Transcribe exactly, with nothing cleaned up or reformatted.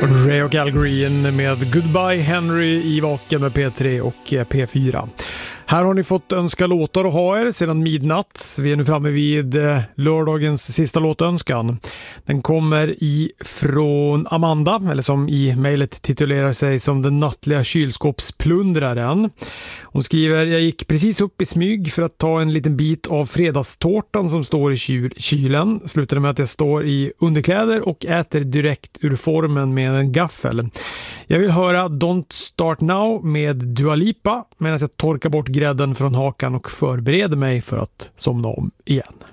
Ray och Al Green med Goodbye Henry i Vaken med P tre och P fyra. Här har ni fått önska låtar och ha er sedan midnatt. Vi är nu framme vid lördagens sista låtönskan. Den kommer ifrån Amanda, eller som i mejlet titulerar sig som den nattliga kylskåpsplundraren. Hon skriver: jag gick precis upp i smyg för att ta en liten bit av fredagstårtan som står i kyl- kylen. Slutade med att jag står i underkläder och äter direkt ur formen med en gaffel. Jag vill höra Don't Start Now med Dua Lipa medan jag torkar bort grädden från hakan och förbereder mig för att somna om igen.